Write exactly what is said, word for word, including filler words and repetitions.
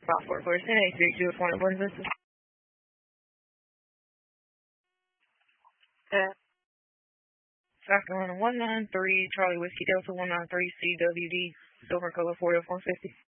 Five four four ten eight three two one one business. Uh, South Carolina one nine three Charlie Whiskey Delta one nine three C W D Silver color four oh four fifty.